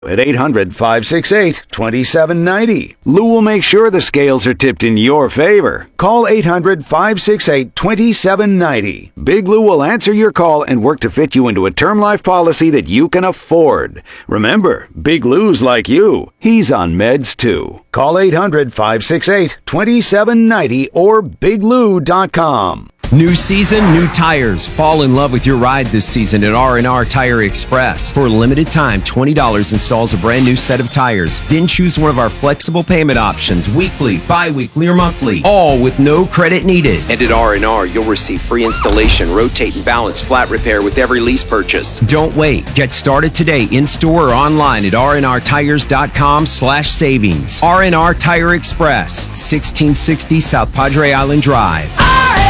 at 800-568-2790. Lou will make sure the scales are tipped in your favor. Call 800-568-2790. Big Lou will answer your call and work to fit you into a term life policy that you can afford. Remember, Big Lou's like you. He's on meds too. Call 800-568-2790 or biglou.com. New season, new tires. Fall in love with your ride this season at R&R Tire Express. For a limited time, $20 installs a brand new set of tires. Then choose one of our flexible payment options, weekly, bi-weekly, or monthly, all with no credit needed. And at R&R, you'll receive free installation, rotate and balance, flat repair with every lease purchase. Don't wait. Get started today in-store or online at rnrtires.com/savings. R&R Tire Express, 1660 South Padre Island Drive.